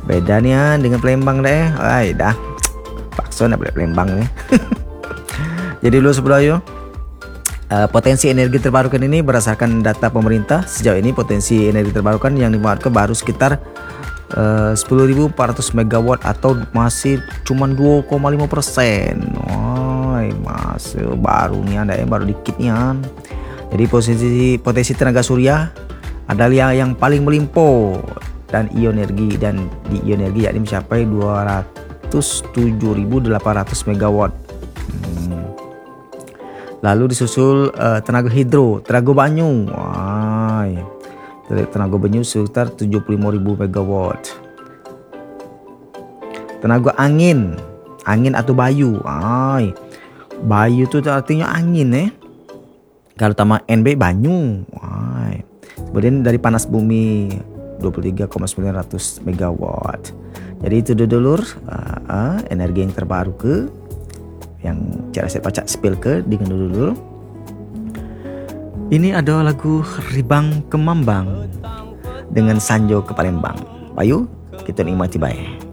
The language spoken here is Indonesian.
Beda nih ya dengan Palembang deh. Ay, dah. Paksa nak balik Palembang nih. Jadi dulu sebelumnya potensi energi terbarukan ini berdasarkan data pemerintah sejauh ini potensi energi terbarukan yang dimanfaatkan baru sekitar 10.400 megawatt atau masih cuma 2,5%. Wah, masih baru nih ada yang baru dikit nih ya. Jadi potensi tenaga surya adalah yang paling melimpah dan ionergi di ionergi yakni mencapai 207.800 megawatt. Lalu disusul tenaga hidro, tenaga banyu. Wah, tenaga banyu sekitar 75.000 megawatt. Tenaga angin atau bayu. Bayu itu artinya angin Kalau tambah NB banyu. Kemudian dari panas bumi 23,900 megawatt. Jadi itu dulur energi yang terbaru yang cara saya baca spill ke dengan dulu. Ini ada lagu Ribang ke Mambang dengan Sanjo ke Palembang. Ayo kita nikmati baik.